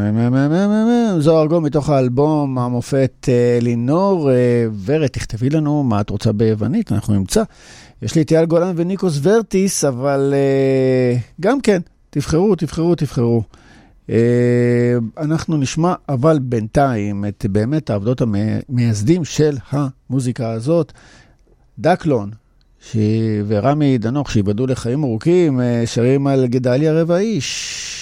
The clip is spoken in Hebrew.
זוהר ארגוב מתוך האלבום המופת לינור. ורד, תכתבי לנו מה את רוצה ביוונית, אנחנו נמצא. יש לי את אייל גולן וניקוס ורטיס, אבל גם כן, תבחרו. אנחנו נשמע אבל בינתיים את באמת העבודות המייסדים של המוזיקה הזאת. דקלון ורמי דנוך, שיבדו לחיים ארוכים, שרים על גדליה רבע איש.